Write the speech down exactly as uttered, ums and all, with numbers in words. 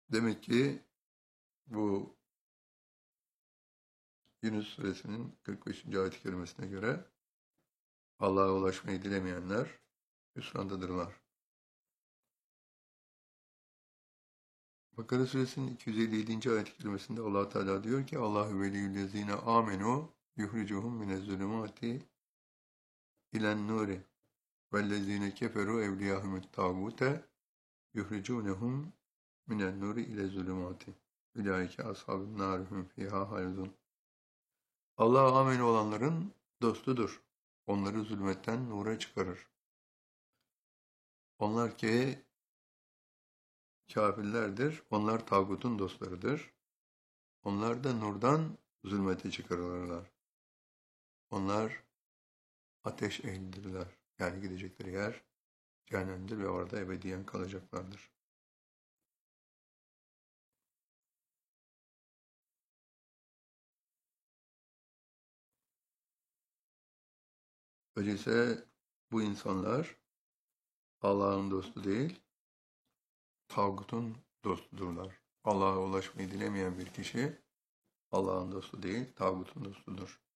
Demek ki bu Yunus Suresinin kırk beşinci ayet-i kerimesine göre Allah'a ulaşmayı dilemeyenler hüsrandadırlar. Bakara Suresinin iki yüz elli yedinci ayet-i kerimesinde Allah Teala diyor ki Allahu veliyyüllezine amenu yuhricuhum minezzulumati ilen nuri vellezine keferu evliyahumut tağute yuhricunehum minen nuri ile zulümati ulaike ashabun narihum fiha halidun. Allah'a amen olanların dostudur. Onları zulmetten nura çıkarır. Onlar ki kafirlerdir. Onlar tağutun dostlarıdır. Onlar da nurdan zulmete çıkarılırlar. Onlar ateş ehlidirler. Yani gidecekleri yer cehennemdir ve orada ebediyen kalacaklardır. Öyleyse bu insanlar Allah'ın dostu değil, tağutun dostudurlar. Allah'a ulaşmayı dilemeyen bir kişi Allah'ın dostu değil, tağutun dostudur.